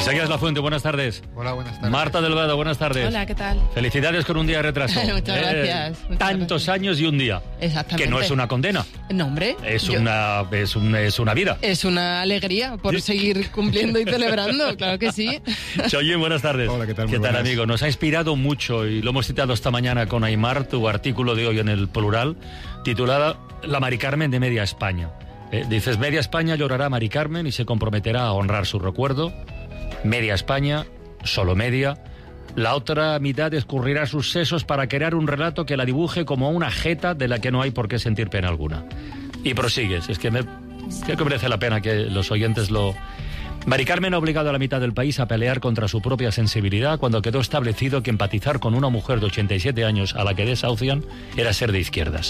Isaías Lafuente, buenas tardes. Hola, buenas tardes. Marta Delgado, buenas tardes. Hola, ¿qué tal? Felicidades con un día de retraso. Muchas gracias. Tantos años y un día. Exactamente. Que no es una condena. No, hombre. Es una vida. Es una alegría por seguir cumpliendo y celebrando, claro que sí. Choyin, buenas tardes. Hola, ¿qué tal? ¿Qué tal, amigo? Nos ha inspirado mucho, y lo hemos citado esta mañana con Aymar, tu artículo de hoy en El Plural, titulada La Mari Carmen de Media España. Dices, Media España llorará a Mari Carmen y se comprometerá a honrar su recuerdo. Media España, solo media. La otra mitad escurrirá sus sesos para crear un relato que la dibuje como una jeta de la que no hay por qué sentir pena alguna. Y prosigues. Es que creo que merece la pena que los oyentes lo... Mari Carmen ha obligado a la mitad del país a pelear contra su propia sensibilidad cuando quedó establecido que empatizar con una mujer de 87 años a la que desahucian era ser de izquierdas.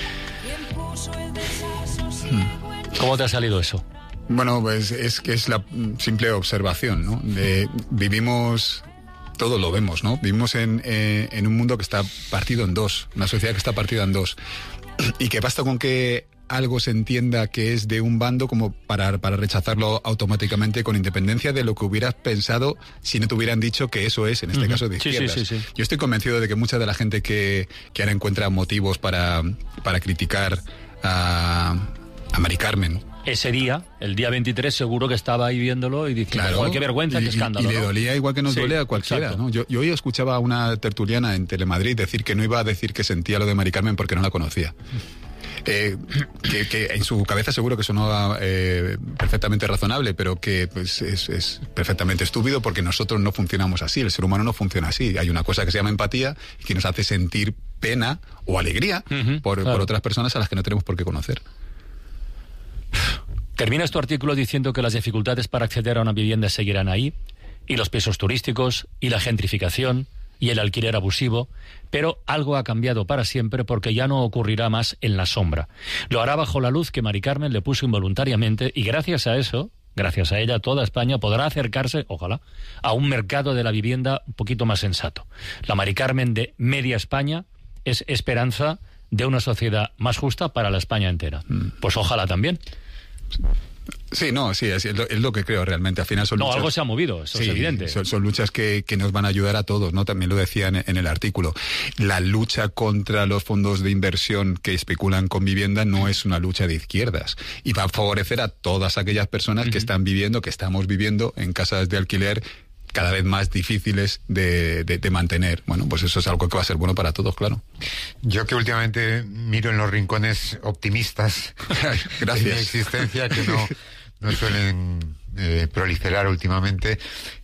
¿Cómo te ha salido eso? Bueno, pues es que es la simple observación, ¿no? Vivimos, todos lo vemos, ¿no? Vivimos en un mundo que está partido en dos, una sociedad que está partida en dos, y que basta con que algo se entienda que es de un bando como para rechazarlo automáticamente, con independencia de lo que hubieras pensado si no te hubieran dicho que eso es, en este caso, de izquierdas. Sí. Yo estoy convencido de que mucha de la gente que ahora encuentra motivos para criticar a Mari Carmen, ese día, el día 23, seguro que estaba ahí viéndolo y diciendo, claro, qué vergüenza, qué escándalo. Y le dolía igual que nos duele a cualquiera, ¿no? Yo hoy escuchaba a una tertuliana en Telemadrid decir que no iba a decir que sentía lo de Mari Carmen porque no la conocía. Que en su cabeza seguro que sonaba perfectamente razonable, pero que pues, es perfectamente estúpido, porque nosotros no funcionamos así, el ser humano no funciona así. Hay una cosa que se llama empatía y que nos hace sentir pena o alegría por otras personas a las que no tenemos por qué conocer. Terminas tu artículo diciendo que las dificultades para acceder a una vivienda seguirán ahí, y los pisos turísticos, y la gentrificación, y el alquiler abusivo, pero algo ha cambiado para siempre, porque ya no ocurrirá más en la sombra. Lo hará bajo la luz que Mari Carmen le puso involuntariamente, y gracias a eso, gracias a ella, toda España podrá acercarse, ojalá, a un mercado de la vivienda un poquito más sensato. La Mari Carmen de Media España es esperanza de una sociedad más justa para la España entera. Pues ojalá también. Sí, es lo que creo realmente. Al final son luchas... algo se ha movido, eso es evidente. Son luchas que nos van a ayudar a todos, ¿no? También lo decía en el artículo. La lucha contra los fondos de inversión que especulan con vivienda no es una lucha de izquierdas, y va a favorecer a todas aquellas personas que están viviendo, que estamos viviendo en casas de alquiler cada vez más difíciles de mantener. Bueno, pues eso es algo que va a ser bueno para todos, claro. Yo, que últimamente miro en los rincones optimistas gracias, de mi existencia, que no suelen proliferar últimamente,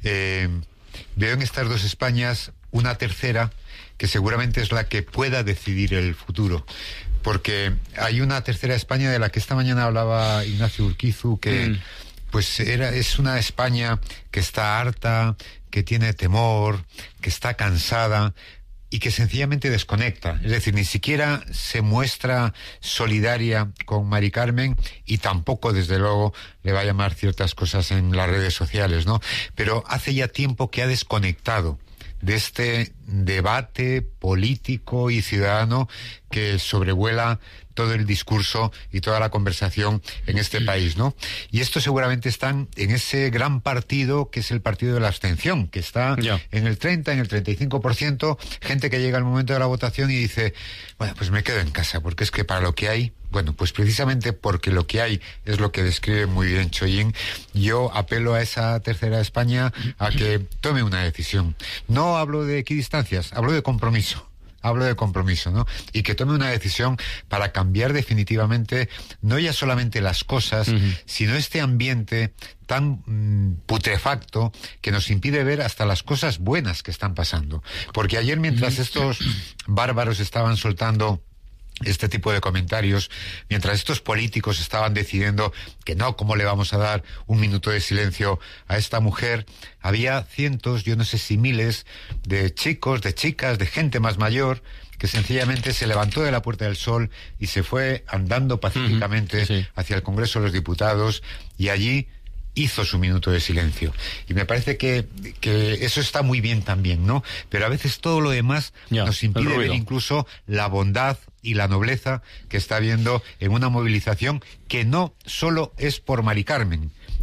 veo en estas dos Españas una tercera que seguramente es la que pueda decidir el futuro. Porque hay una tercera España de la que esta mañana hablaba Ignacio Urquizu, que pues es una España que está harta, que tiene temor, que está cansada y que sencillamente desconecta. Es decir, ni siquiera se muestra solidaria con Mari Carmen, y tampoco, desde luego, le va a llamar ciertas cosas en las redes sociales, ¿no? Pero hace ya tiempo que ha desconectado de este debate político y ciudadano que sobrevuela todo el discurso y toda la conversación en este país, ¿no? Y esto seguramente están en ese gran partido que es el partido de la abstención, que está en el 30, en el 35%, gente que llega al momento de la votación y dice, bueno, pues me quedo en casa, porque es que para lo que hay, bueno, pues precisamente porque lo que hay es lo que describe muy bien Choyin, yo apelo a esa tercera España a que tome una decisión. No hablo de equidistancias, hablo de compromiso, ¿no? Y que tome una decisión para cambiar definitivamente, no ya solamente las cosas, sino este ambiente tan putrefacto que nos impide ver hasta las cosas buenas que están pasando. Porque ayer, mientras estos bárbaros estaban soltando este tipo de comentarios, mientras estos políticos estaban decidiendo que no, ¿cómo le vamos a dar un minuto de silencio a esta mujer?, había cientos, yo no sé si miles, de chicos, de chicas, de gente más mayor que sencillamente se levantó de la Puerta del Sol y se fue andando pacíficamente hacia el Congreso de los Diputados, y allí hizo su minuto de silencio. Y me parece que eso está muy bien también, ¿no? Pero a veces todo lo demás nos impide ver incluso la bondad y la nobleza que está habiendo en una movilización que no solo es por Mari Carmen,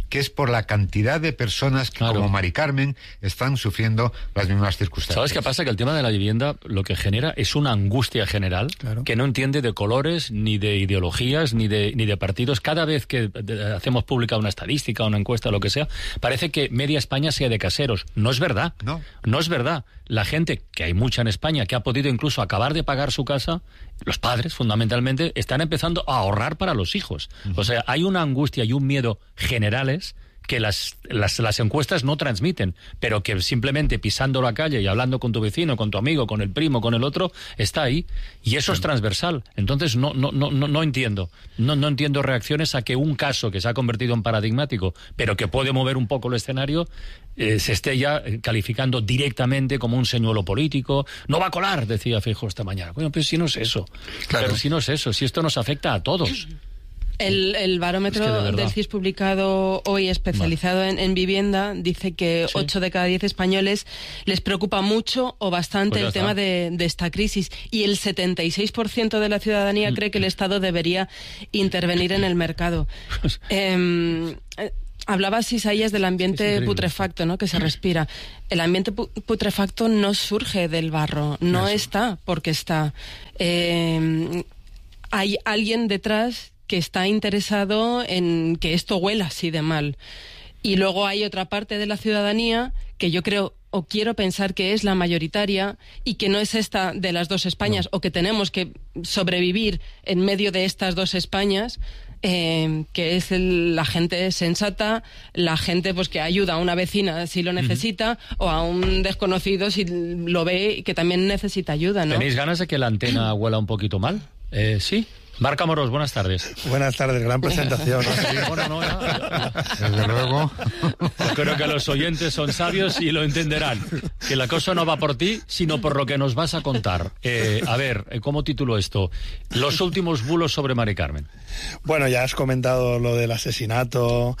que es por la cantidad de personas que, claro, como Mari Carmen, están sufriendo las mismas circunstancias. ¿Sabes qué pasa? Que el tema de la vivienda lo que genera es una angustia general, claro, que no entiende de colores, ni de ideologías, ni de partidos. Cada vez que hacemos pública una estadística, una encuesta, lo que sea, parece que media España sea de caseros. No es verdad. No es verdad. La gente, que hay mucha en España, que ha podido incluso acabar de pagar su casa, los padres, fundamentalmente, están empezando a ahorrar para los hijos. O sea, hay una angustia y un miedo generales que las encuestas no transmiten, pero que simplemente pisando la calle y hablando con tu vecino, con tu amigo, con el primo, con el otro, está ahí. Y eso es transversal. Entonces no entiendo. No entiendo reacciones a que un caso que se ha convertido en paradigmático, pero que puede mover un poco el escenario, se esté ya calificando directamente como un señuelo político. No va a colar, decía Feijóo esta mañana. Bueno, pues si no es eso. Claro. Pero si no es eso, si esto nos afecta a todos. El barómetro del CIS publicado hoy, especializado en vivienda, dice que 8 de cada 10 españoles les preocupa mucho o bastante el tema de esta crisis, y el 76% de la ciudadanía cree que el Estado debería intervenir en el mercado. Hablabas, Isaías, del ambiente putrefacto, ¿no?, que se respira. El ambiente putrefacto no surge del barro, no está porque está. Hay alguien detrás que está interesado en que esto huela así de mal. Y luego hay otra parte de la ciudadanía que yo creo, o quiero pensar que es la mayoritaria, y que no es esta de las dos Españas, o que tenemos que sobrevivir en medio de estas dos Españas, que es la gente sensata, la gente pues que ayuda a una vecina si lo necesita, o a un desconocido si lo ve y que también necesita ayuda, ¿no? ¿Tenéis ganas de que la antena huela un poquito mal? Sí. Marc Amorós, buenas tardes. Buenas tardes, gran presentación. Sí, bueno, ya. Desde luego. Creo que los oyentes son sabios y lo entenderán. Que la cosa no va por ti, sino por lo que nos vas a contar. A ver, ¿cómo titulo esto? Los últimos bulos sobre Mari Carmen. Bueno, ya has comentado lo del asesinato,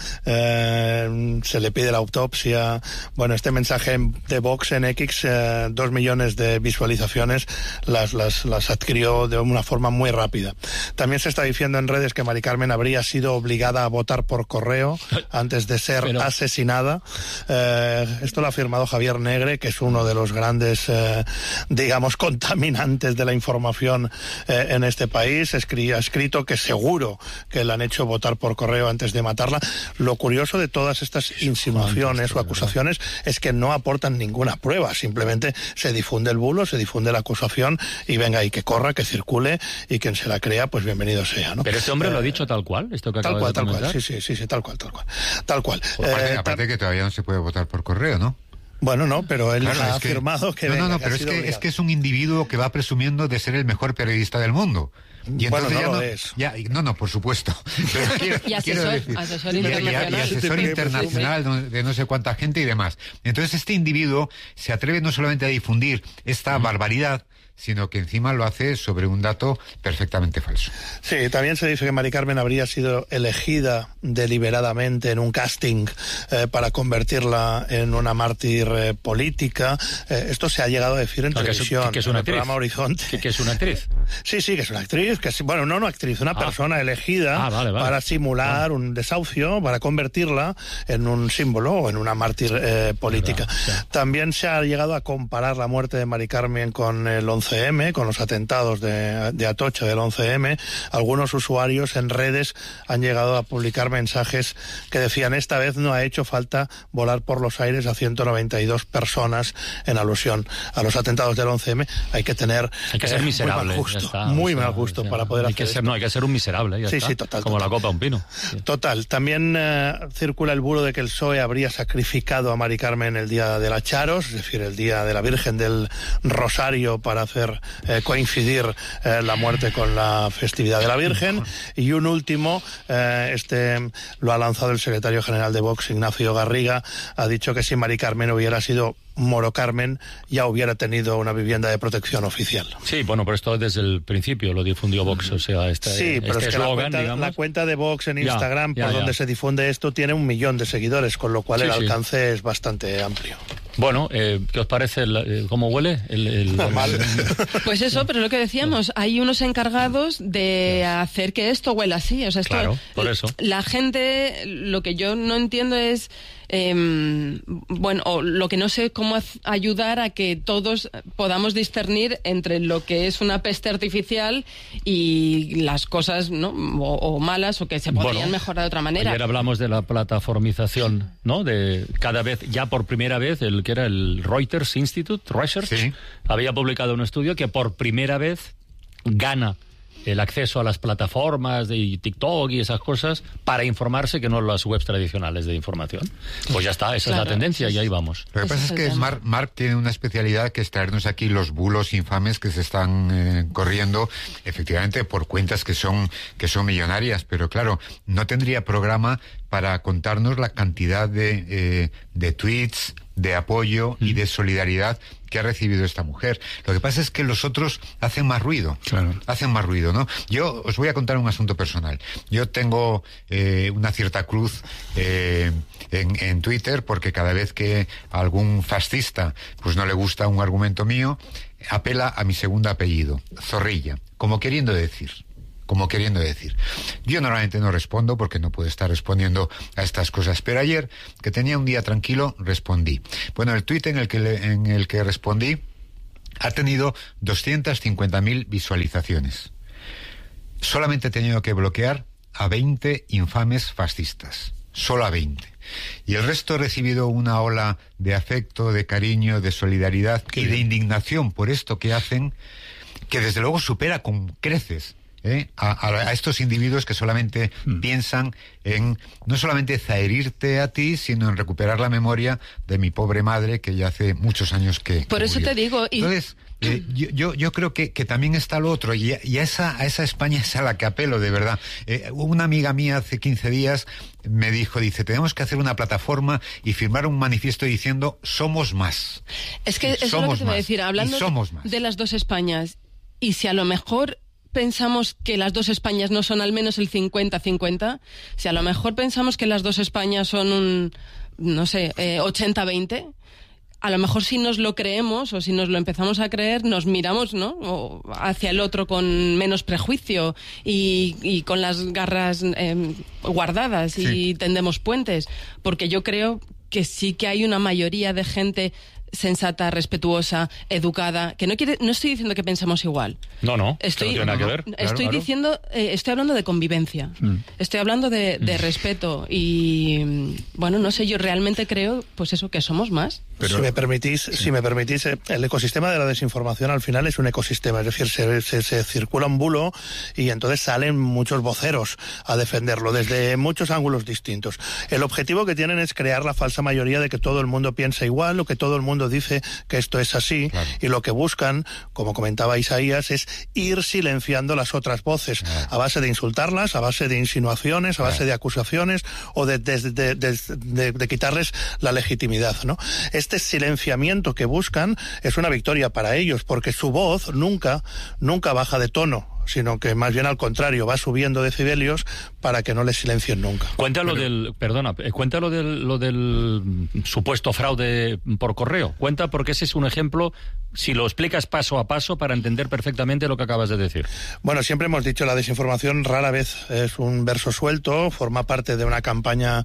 se le pide la autopsia. Bueno, este mensaje de Vox en X, 2 millones de visualizaciones, las adquirió de una forma muy rápida. También se está diciendo en redes que Mari Carmen habría sido obligada a votar por correo antes de ser asesinada. Esto lo ha afirmado Javier Negre, que es uno de los grandes, digamos, contaminantes de la información en este país. Ha escrito que seguro que le han hecho votar por correo antes de matarla. Lo curioso de todas estas insinuaciones o acusaciones es que no aportan ninguna prueba. Simplemente se difunde el bulo, se difunde la acusación y venga, y que corra, que circule, y quien se la crea, pues bienvenido sea, ¿no? Pero este hombre lo ha dicho tal cual, esto que acabas de comentar. Tal cual. Aparte que todavía no se puede votar por correo, ¿no? Bueno, no, pero él ha afirmado que... pero es que es un individuo que va presumiendo de ser el mejor periodista del mundo. Y bueno, entonces no lo es. Por supuesto. Pero asesor internacional de no sé cuánta gente y demás. Entonces este individuo se atreve no solamente a difundir esta barbaridad, sino que encima lo hace sobre un dato perfectamente falso. Sí, también se dice que Mari Carmen habría sido elegida deliberadamente en un casting para convertirla en una mártir política. Esto se ha llegado a decir en televisión, que es una en el programa Horizonte. ¿Que es una actriz? Sí, que es una actriz, una actriz, una persona elegida para simular un desahucio, para convertirla en un símbolo o en una mártir política. También se ha llegado a comparar la muerte de Mari Carmen con el 11M, con los atentados de Atocha del 11M. Algunos usuarios en redes han llegado a publicar mensajes que decían: esta vez no ha hecho falta volar por los aires a 192 personas, en alusión a los atentados del 11M. Hay que ser miserable, muy mal gusto para poder hacer esto. No, hay que ser un miserable, total. Como la copa a un pino. Sí. Total. También circula el bulo de que el PSOE habría sacrificado a Mari Carmen el día de la Charos, es decir, el día de la Virgen del Rosario, para hacer coincidir la muerte con la festividad de la Virgen. Y un último, lo ha lanzado el secretario general de Vox, Ignacio Garriga, ha dicho que si Mari Carmen hubiera sido Moro Carmen, ya hubiera tenido una vivienda de protección oficial. Sí, bueno, pero esto desde el principio lo difundió Vox, o sea, pero es que la cuenta de Vox en Instagram, donde se difunde esto, tiene 1 millón de seguidores, con lo cual el alcance es bastante amplio. Bueno, ¿qué os parece cómo huele? Mal. Pues eso, pero lo que decíamos, hay unos encargados de hacer que esto huela así. O sea, esto, claro, por eso. La gente, lo que yo no entiendo es, bueno, o lo que no sé cómo ayudar a que todos podamos discernir entre lo que es una peste artificial y las cosas, ¿no? O malas, o que se podrían mejorar de otra manera. Ayer hablamos de la plataformización, ¿no? De cada vez, ya por primera vez, el que era el Reuters Institute Research, sí, había publicado un estudio que por primera vez gana el acceso a las plataformas de TikTok y esas cosas para informarse, que no las webs tradicionales de información. Pues ya está, esa es la tendencia y ahí vamos. Lo que pasa es que Mark tiene una especialidad, que es traernos aquí los bulos infames que se están corriendo, efectivamente, por cuentas que son millonarias, pero claro, no tendría programa para contarnos la cantidad de tweets, de apoyo y de solidaridad que ha recibido esta mujer. Lo que pasa es que los otros hacen más ruido. Claro. Hacen más ruido, ¿no? Yo os voy a contar un asunto personal. Yo tengo una cierta cruz en Twitter, porque cada vez que a algún fascista pues no le gusta un argumento mío, apela a mi segundo apellido, Zorrilla, como queriendo decir. Yo normalmente no respondo, porque no puedo estar respondiendo a estas cosas, pero ayer, que tenía un día tranquilo, respondí. Bueno, el tuit en el que respondí ha tenido 250.000 visualizaciones. Solamente he tenido que bloquear a 20 infames fascistas. Solo a 20. Y el resto he recibido una ola de afecto, de cariño, de solidaridad y de indignación por esto que hacen, que desde luego supera con creces a estos individuos que solamente piensan en no solamente zaherirte a ti, sino en recuperar la memoria de mi pobre madre, que ya hace muchos años que Por eso murió. te digo... Entonces, yo creo que también está lo otro, y a esa España es a la que apelo, de verdad. Una amiga mía hace 15 días me dice, tenemos que hacer una plataforma y firmar un manifiesto diciendo somos más. Es que eso es lo que te voy a decir, hablando de las dos Españas, y si a lo mejor pensamos que las dos Españas no son al menos el 50-50, si a lo mejor pensamos que las dos Españas son un, no sé, 80-20, a lo mejor si nos lo creemos o si nos lo empezamos a creer, nos miramos, ¿no?, o hacia el otro con menos prejuicio y con las garras guardadas, sí, y tendemos puentes, porque yo creo que sí que hay una mayoría de gente sensata, respetuosa, educada, que no estoy diciendo que pensemos igual. No tiene nada que ver. Estoy diciendo, estoy hablando de convivencia. Estoy hablando de respeto y, bueno, no sé, yo realmente creo, pues eso, que somos más. Pero, si me permitís, el ecosistema de la desinformación al final es un ecosistema, es decir, se circula un bulo y entonces salen muchos voceros a defenderlo desde muchos ángulos distintos. El objetivo que tienen es crear la falsa mayoría de que todo el mundo piensa igual o que todo el mundo dice que esto es así, claro. Y lo que buscan, como comentaba Isaías, es ir silenciando las otras voces, a base de insultarlas, a base de insinuaciones, a base de acusaciones o de quitarles la legitimidad, ¿no? Este silenciamiento que buscan es una victoria para ellos, porque su voz nunca baja de tono, sino que más bien al contrario, va subiendo decibelios para que no les silencien nunca. Cuéntalo lo del supuesto fraude por correo. Cuenta, porque ese es un ejemplo, si lo explicas paso a paso, para entender perfectamente lo que acabas de decir. Bueno, siempre hemos dicho, la desinformación rara vez es un verso suelto, forma parte de una campaña,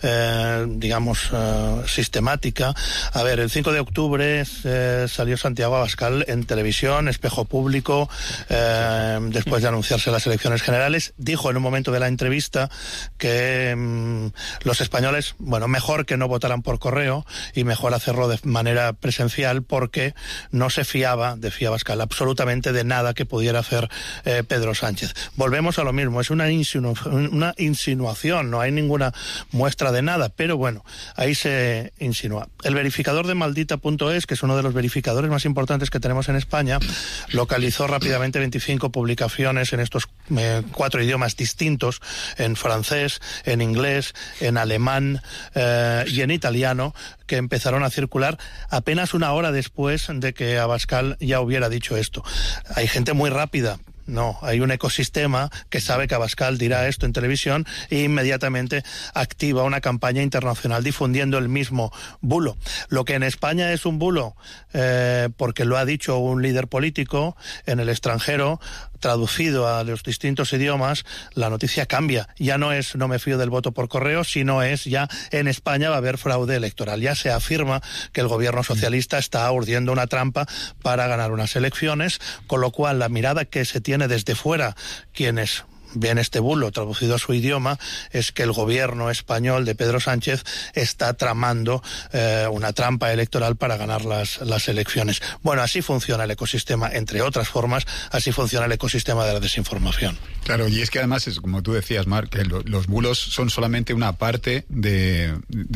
sistemática. A ver, el 5 de octubre salió Santiago Abascal en televisión, espejo público, después de anunciarse las elecciones generales, dijo en un momento de la entrevista que los españoles, mejor que no votaran por correo y mejor hacerlo de manera presencial, porque no se fiaba, decía Abascal, absolutamente de nada que pudiera hacer Pedro Sánchez. Volvemos a lo mismo, es una insinuación, no hay ninguna muestra de nada, pero bueno, ahí se insinúa. El verificador de Maldita.es, que es uno de los verificadores más importantes que tenemos en España, localizó rápidamente 25 publicaciones en estos 4 idiomas distintos, en francés, en inglés, en alemán y en italiano, que empezaron a circular apenas una hora después de que Abascal ya hubiera dicho esto. Hay gente muy rápida. No, hay un ecosistema que sabe que Abascal dirá esto en televisión e inmediatamente activa una campaña internacional difundiendo el mismo bulo. Lo que en España es un bulo, porque lo ha dicho un líder político, en el extranjero, traducido a los distintos idiomas, la noticia cambia. Ya no es no me fío del voto por correo, sino es ya en España va a haber fraude electoral. Ya se afirma que el gobierno socialista está urdiendo una trampa para ganar unas elecciones, con lo cual la mirada que se tiene desde fuera, quienes ven este bulo traducido a su idioma, es que el gobierno español de Pedro Sánchez está tramando una trampa electoral para ganar las elecciones. Bueno, así funciona el ecosistema, entre otras formas, así funciona el ecosistema de la desinformación. Claro, y es que además, es como tú decías, Marc, que los bulos son solamente una parte de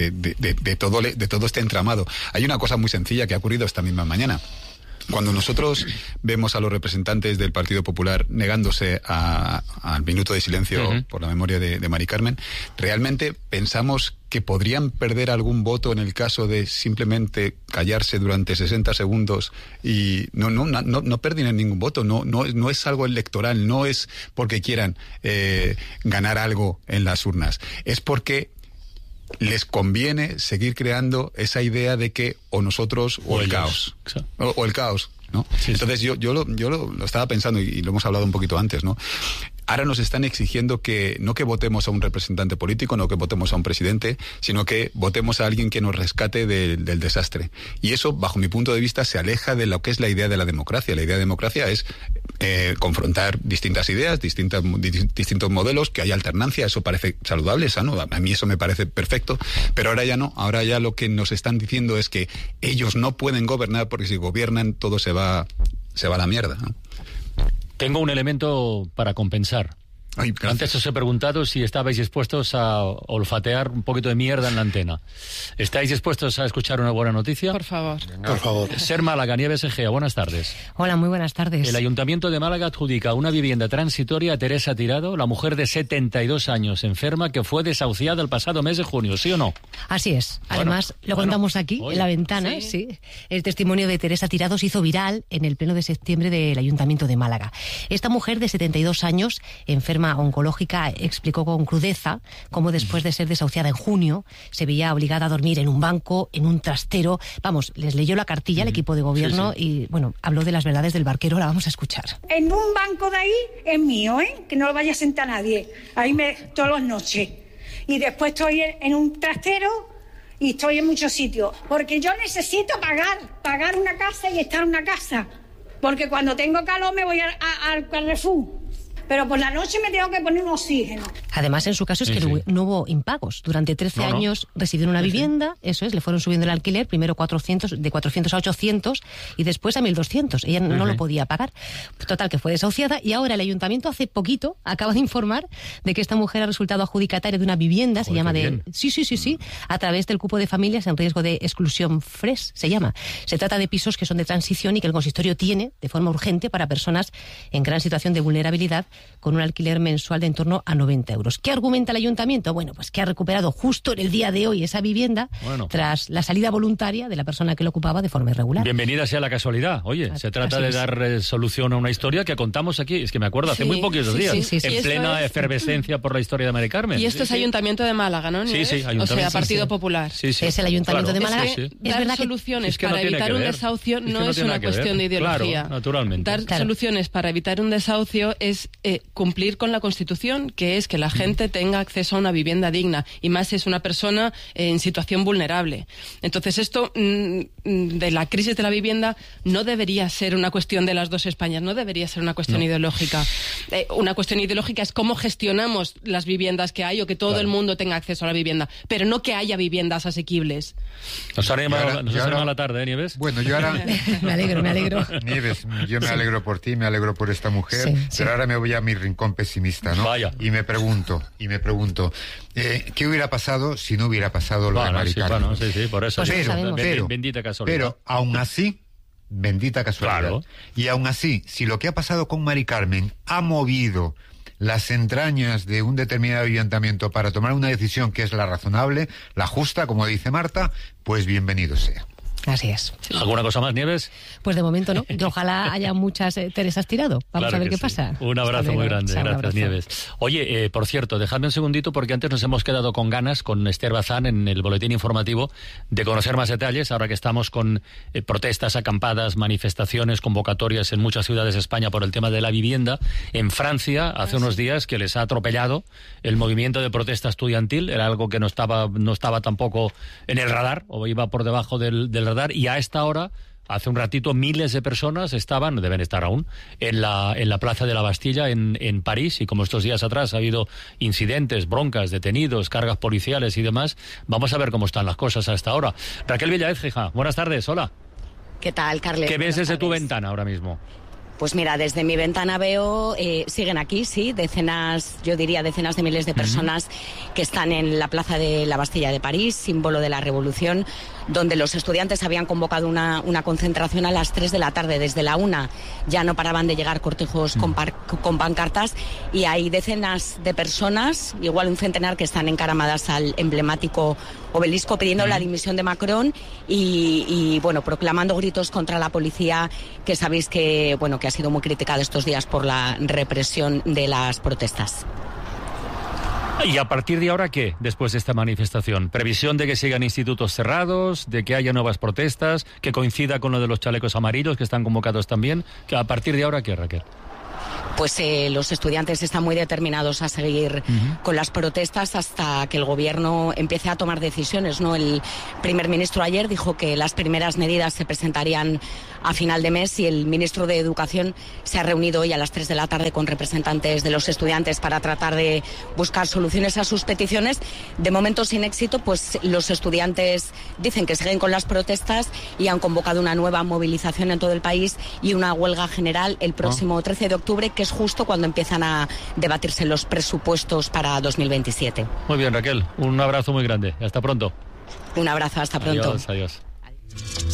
todo este entramado. Hay una cosa muy sencilla que ha ocurrido esta misma mañana. Cuando nosotros vemos a los representantes del Partido Popular negándose al minuto de silencio por la memoria de Mari Carmen, realmente pensamos que podrían perder algún voto en el caso de simplemente callarse durante 60 segundos y no perdieron ningún voto, no es algo electoral, no es porque quieran ganar algo en las urnas, es porque les conviene seguir creando esa idea de que o nosotros o el caos. O el caos, ¿no? Sí, entonces yo lo estaba pensando y lo hemos hablado un poquito antes, ¿no? Ahora nos están exigiendo que no que votemos a un representante político, no que votemos a un presidente, sino que votemos a alguien que nos rescate del desastre. Y eso, bajo mi punto de vista, se aleja de lo que es la idea de la democracia. La idea de democracia es confrontar distintas ideas, distintos modelos, que haya alternancia. Eso parece saludable, sano. A mí eso me parece perfecto. Pero ahora ya no. Ahora ya lo que nos están diciendo es que ellos no pueden gobernar porque si gobiernan todo se va a la mierda, ¿no? Tengo un elemento para compensar. Ay, antes os he preguntado si estabais dispuestos a olfatear un poquito de mierda en la antena. ¿Estáis dispuestos a escuchar una buena noticia? Por favor. Por favor. Ser Málaga, Nieves Egea, buenas tardes. Hola, muy buenas tardes. El Ayuntamiento de Málaga adjudica una vivienda transitoria a Teresa Tirado, la mujer de 72 años enferma que fue desahuciada el pasado mes de junio, ¿sí o no? Así es. Además, lo contamos aquí, en la ventana, sí. El testimonio de Teresa Tirado se hizo viral en el pleno de septiembre del Ayuntamiento de Málaga. Esta mujer de 72 años, enferma oncológica, explicó con crudeza cómo después de ser desahuciada en junio se veía obligada a dormir en un banco, en un trastero. Vamos, les leyó la cartilla al equipo de gobierno y, bueno, habló de las verdades del barquero. La vamos a escuchar. En un banco de ahí es mío, que no lo vaya a sentar nadie. Ahí todas las noches. Y después estoy en un trastero y estoy en muchos sitios. Porque yo necesito pagar una casa y estar en una casa. Porque cuando tengo calor me voy al Carrefour. Pero por la noche me tengo que poner un oxígeno. Además, en su caso es que no hubo impagos. Durante 13 años residió en una vivienda, eso es, le fueron subiendo el alquiler, primero de 400 a 800 y después a 1.200. Ella no lo podía pagar. Total, que fue desahuciada y ahora el ayuntamiento hace poquito acaba de informar de que esta mujer ha resultado adjudicataria de una vivienda, se llama Sí, a través del cupo de familias en riesgo de exclusión FRES, se llama. Se trata de pisos que son de transición y que el consistorio tiene de forma urgente para personas en gran situación de vulnerabilidad, con un alquiler mensual de en torno a 90 euros. ¿Qué argumenta el ayuntamiento? Bueno, pues que ha recuperado justo en el día de hoy esa vivienda tras la salida voluntaria de la persona que lo ocupaba de forma irregular. Bienvenida sea la casualidad. Oye, se trata de dar solución a una historia que contamos aquí, es que me acuerdo, hace muy poquitos días, en plena efervescencia por la historia de Mari Carmen. Y esto es Ayuntamiento de Málaga, ¿no? Sí, Ayuntamiento. O sea, Partido Popular. Es el Ayuntamiento de Málaga. Es dar soluciones para evitar un desahucio no es una cuestión de ideología. Claro, naturalmente. Dar soluciones para evitar un desahucio es cumplir con la Constitución, que es que la gente tenga acceso a una vivienda digna, y más si es una persona en situación vulnerable. Entonces esto de la crisis de la vivienda no debería ser una cuestión de las dos Españas, no debería ser una cuestión ideológica. Una cuestión ideológica es cómo gestionamos las viviendas que hay o que todo el mundo tenga acceso a la vivienda, pero no que haya viviendas asequibles. Nos ha animado la tarde, Nieves. Bueno, yo ahora... me alegro. Nieves, yo me alegro por ti, me alegro por esta mujer, pero ahora me voy a mi rincón pesimista, ¿no? Vaya. Y me pregunto, ¿qué hubiera pasado si no hubiera pasado lo de Mari Carmen? Sí, por eso. Pero, bendita casualidad. Pero, aún así, bendita casualidad. Claro. Y aún así, si lo que ha pasado con Mari Carmen ha movido las entrañas de un determinado ayuntamiento para tomar una decisión que es la razonable, la justa, como dice Marta, pues bienvenido sea. Así es. ¿Alguna cosa más, Nieves? Pues de momento no. Y ojalá haya muchas Teresas tirado. Vamos a ver qué pasa. Un abrazo muy grande. Gracias, Nieves. Oye, por cierto, dejadme un segundito porque antes nos hemos quedado con ganas con Esther Bazán en el boletín informativo de conocer más detalles, ahora que estamos con protestas, acampadas, manifestaciones, convocatorias en muchas ciudades de España por el tema de la vivienda. En Francia, hace unos días que les ha atropellado el movimiento de protesta estudiantil, era algo que no estaba tampoco en el radar, o iba por debajo del radar, y a esta hora, hace un ratito, miles de personas deben estar aún, en la Plaza de la Bastilla en París, y como estos días atrás ha habido incidentes, broncas, detenidos, cargas policiales y demás, vamos a ver cómo están las cosas a esta hora. Raquel Villaez, hija, buenas tardes, hola. ¿Qué tal, Carles? ¿Qué ves desde tu ventana ahora mismo? Pues mira, desde mi ventana veo, siguen aquí, sí, decenas de miles de personas que están en la Plaza de la Bastilla de París, símbolo de la Revolución, donde los estudiantes habían convocado una concentración a las 3 de la tarde. Desde la 1 ya no paraban de llegar cortejos con pancartas, y hay decenas de personas, igual un centenar, que están encaramadas al emblemático obelisco pidiendo la dimisión de Macron y bueno, proclamando gritos contra la policía, que sabéis que ha sido muy criticada estos días por la represión de las protestas. ¿Y a partir de ahora qué, después de esta manifestación? ¿Previsión de que sigan institutos cerrados, de que haya nuevas protestas, que coincida con lo de los chalecos amarillos que están convocados también? ¿A partir de ahora qué, Raquel? Pues los estudiantes están muy determinados a seguir con las protestas hasta que el gobierno empiece a tomar decisiones, ¿no? El primer ministro ayer dijo que las primeras medidas se presentarían a final de mes, y el ministro de Educación se ha reunido hoy a las 3 de la tarde con representantes de los estudiantes para tratar de buscar soluciones a sus peticiones. De momento sin éxito, pues los estudiantes dicen que siguen con las protestas y han convocado una nueva movilización en todo el país y una huelga general el próximo 13 de octubre, que es justo cuando empiezan a debatirse los presupuestos para 2027. Muy bien, Raquel, un abrazo muy grande. Hasta pronto. Un abrazo, hasta pronto. Adiós.